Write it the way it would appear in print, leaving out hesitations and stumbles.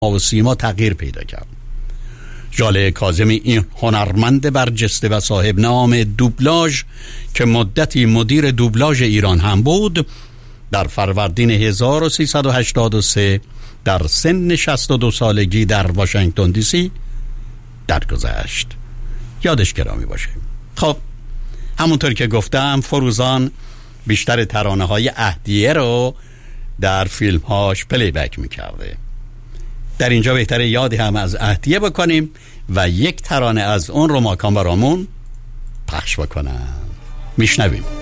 و سیما تغییر پیدا کرد. ژاله کاظمی این هنرمند برجسته و صاحب نام دوبلاژ که مدتی مدیر دوبلاژ ایران هم بود، در فروردین 1383 در سن 62 سالگی در واشنگتن دی سی درگذشت. یادش گرامی باشه. خب همونطور که گفتم فروزان بیشتر ترانه‌های عهدیه رو در فیلم‌هاش پلی بک می‌کرده. در اینجا بهتره یادی هم از عهدیه بکنیم و یک ترانه از اون رو ماکان برامون پخش بکنم. میشنویم.